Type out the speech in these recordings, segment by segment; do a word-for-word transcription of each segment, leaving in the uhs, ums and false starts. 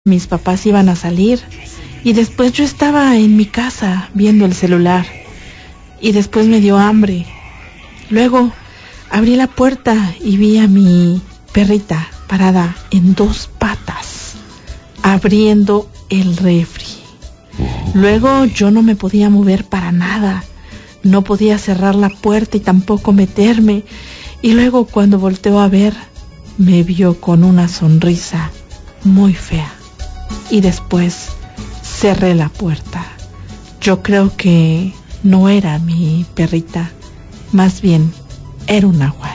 mis papás iban a salir y después yo estaba en mi casa viendo el celular y después me dio hambre. Luego abrí la puerta y vi a mi perrita parada en dos patas abriendo el refri. Luego yo no me podía mover para nada, no podía cerrar la puerta y tampoco meterme, y luego cuando volteó a ver me vio con una sonrisa muy fea. Y después cerré la puerta. Yo creo que no era mi perrita, más bien era un nahual.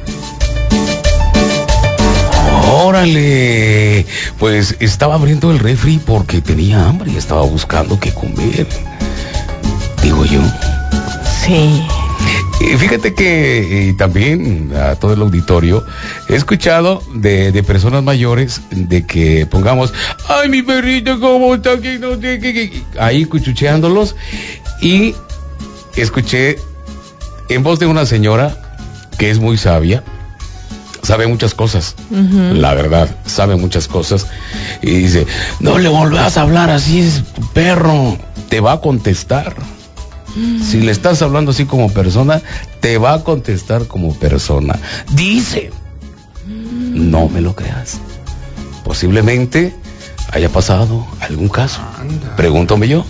¡Órale! Pues estaba abriendo el refri porque tenía hambre y estaba buscando qué comer, digo yo. Sí. Y fíjate que y también a todo el auditorio he escuchado de, de personas mayores de que pongamos, ay, mi perrito, cómo está aquí, no sé qué, qué, ahí cuchucheándolos, y escuché en voz de una señora que es muy sabia, sabe muchas cosas, uh-huh. La verdad, sabe muchas cosas, y dice, no le volvás a hablar así, es tu perro, te va a contestar. Si le estás hablando así como persona, te va a contestar como persona. Dice, no me lo creas. Posiblemente haya pasado algún caso. Pregúntame yo.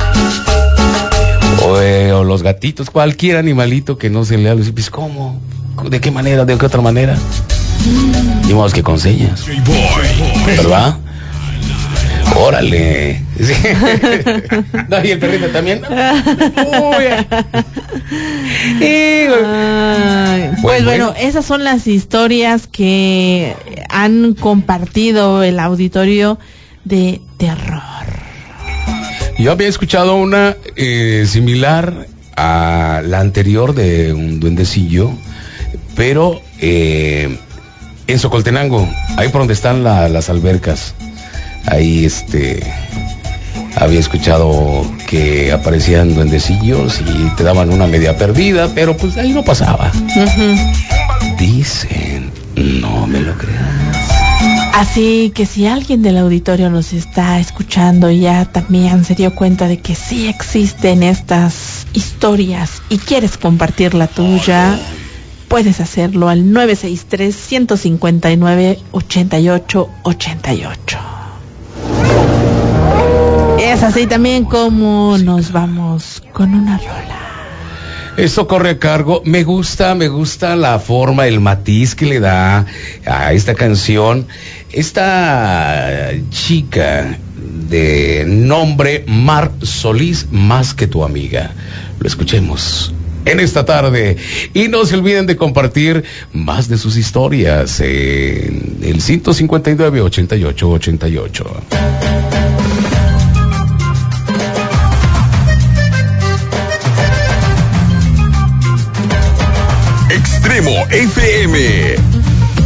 O, eh, o los gatitos, cualquier animalito que no se le hable. Pues, ¿cómo? ¿De qué manera? ¿De qué otra manera? Ni modo que con señas. ¿Verdad? Órale. Sí. No, y el perrito también. Uy. Ay, pues bueno, esas son las historias que han compartido el auditorio de terror. Yo había escuchado una eh, similar a la anterior de un duendecillo, pero eh, en Socoltenango, ahí por donde están la, las albercas. Ahí este había escuchado que aparecían duendecillos y te daban una media perdida, pero pues ahí no pasaba. Uh-huh. Dicen, no me lo creas. Así que si alguien del auditorio nos está escuchando y ya también se dio cuenta de que sí existen estas historias y quieres compartir la tuya, puedes hacerlo al nueve seis tres, uno cinco nueve, ocho ocho ocho ocho. Es así también como nos vamos con una rola. Esto corre a cargo. Me gusta, me gusta la forma, el matiz que le da a esta canción esta chica de nombre Mar Solís, Más que tu amiga. Lo escuchemos en esta tarde y no se olviden de compartir más de sus historias en el ciento cincuenta y nueve, ochenta y ocho, ochenta y ocho. Extremo F M.